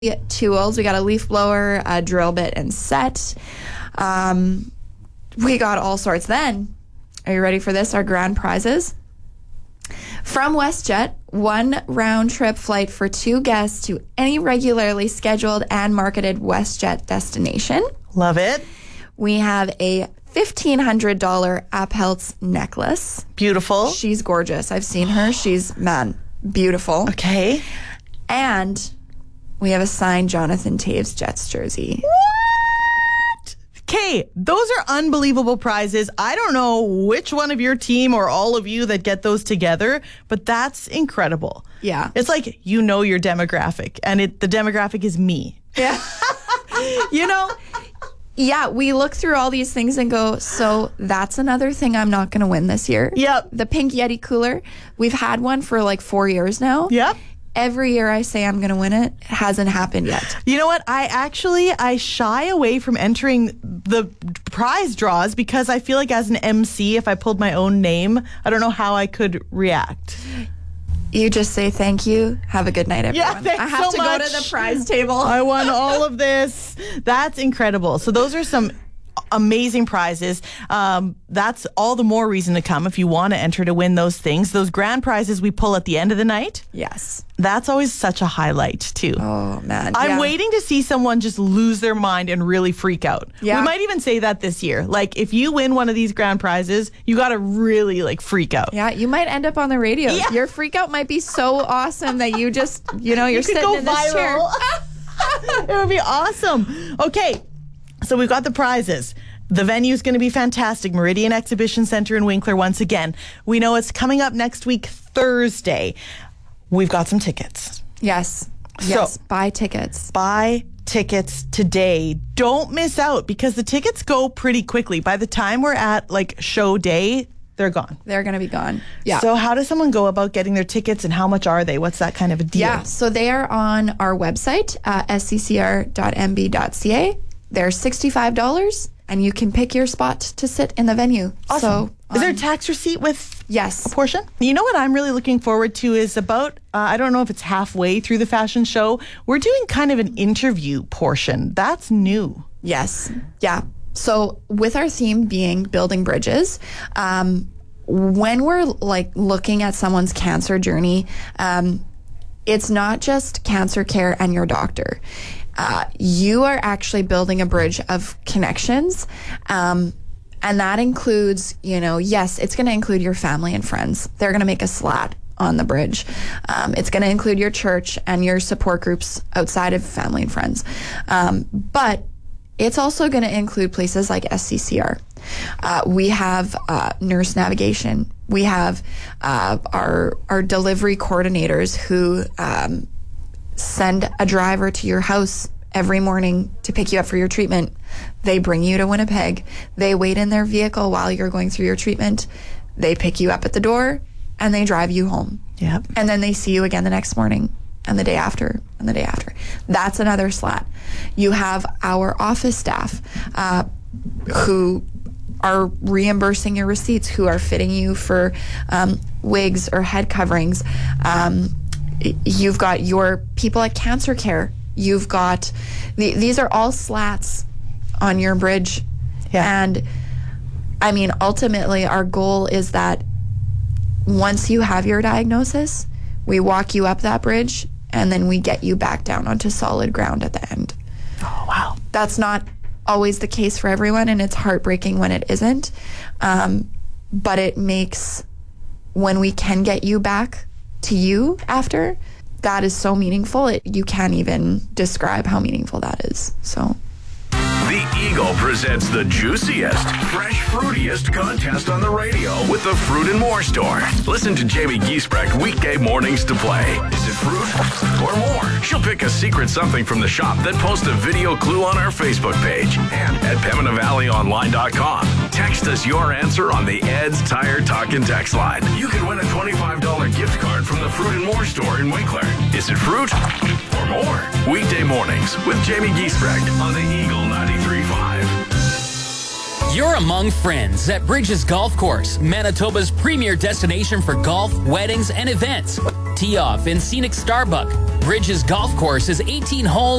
tools. We got a leaf blower, a drill bit, and set. We got all sorts. Then, are you ready for this? Our grand prizes. From WestJet, 1 round-trip flight for 2 guests to any regularly scheduled and marketed WestJet destination. Love it. We have a $1,500 Appeltz necklace. Beautiful. She's gorgeous. I've seen her. She's, beautiful. Okay. And we have a signed Jonathan Toews Jets jersey. What? Okay, those are unbelievable prizes. I don't know which one of your team or all of you that get those together, but that's incredible. Yeah. It's like you know your demographic, and the demographic is me. Yeah. You know? Yeah, we look through all these things and go, so that's another thing I'm not going to win this year. Yep. The Pink Yeti cooler. We've had one for like 4 years now. Yep. Every year I say I'm going to win it. It hasn't happened yet. You know what? I shy away from entering the prize draws because I feel like as an MC, if I pulled my own name, I don't know how I could react. You just say thank you. Have a good night, everyone. Yeah, thanks I have so to much. go to the prize table. I won all of this. That's incredible. So those are some amazing prizes. That's all the more reason to come if you want to enter to win those things. Those grand prizes we pull at the end of the night. Yes. That's always such a highlight too. Oh, man. I'm waiting to see someone just lose their mind and really freak out. Yeah. We might even say that this year. Like, if you win one of these grand prizes, you got to really freak out. Yeah, you might end up on the radio. Yeah. Your freak out might be so awesome that you just, you're You could sitting go in this chair. viral. It would be awesome. Okay, so we've got the prizes. The venue is going to be fantastic. Meridian Exhibition Center in Winkler once again. We know it's coming up next week, Thursday. We've got some tickets. Yes. So, buy tickets. Buy tickets today. Don't miss out because the tickets go pretty quickly. By the time we're at show day, they're gone. They're going to be gone. Yeah. So how does someone go about getting their tickets and how much are they? What's that kind of a deal? Yeah. So they are on our website, sccr.mb.ca. They're $65 and you can pick your spot to sit in the venue. Awesome. So, is there a tax receipt with yes. a portion? You know what I'm really looking forward to is about, I don't know if it's halfway through the fashion show, we're doing kind of an interview portion. That's new. Yes. Yeah. So with our theme being building bridges, when we're looking at someone's cancer journey, it's not just cancer care and your doctor. You are actually building a bridge of connections. And that includes, yes, it's going to include your family and friends. They're going to make a slat on the bridge. It's going to include your church and your support groups outside of family and friends. But it's also going to include places like SCCR. We have nurse navigation. We have our delivery coordinators who send a driver to your house every morning to pick you up for your treatment. They bring you to Winnipeg. They wait in their vehicle while you're going through your treatment. They pick you up at the door and they drive you home. Yep. And then they see you again the next morning and the day after and the day after. That's another slat. You have our office staff who are reimbursing your receipts, who are fitting you for wigs or head coverings. You've got your people at Cancer Care. You've got, these are all slats on your bridge. Yeah. And I mean, ultimately, our goal is that once you have your diagnosis, we walk you up that bridge and then we get you back down onto solid ground at the end. Oh, wow. That's not always the case for everyone, and it's heartbreaking when it isn't. But it makes, when we can get you back to you after, that is so meaningful. You can't even describe how meaningful that is. So The Eagle presents the juiciest, fresh, fruitiest contest on the radio with the Fruit and More Store. Listen to Jamie Giesbrecht weekday mornings to play. Is it fruit or more? She'll pick a secret something from the shop, then post a video clue on our Facebook page and at PembinaValleyOnline.com. Text us your answer on the Ed's Tire Talkin' text line. You could win a $25 gift card from the Fruit and More Store in Winkler. Is it fruit or more? Weekday mornings with Jamie Giesbrecht on the Eagle 93.5. You're among friends at Bridges Golf Course, Manitoba's premier destination for golf, weddings, and events. Tee off in scenic Starbuck. Bridges Golf Course is 18 holes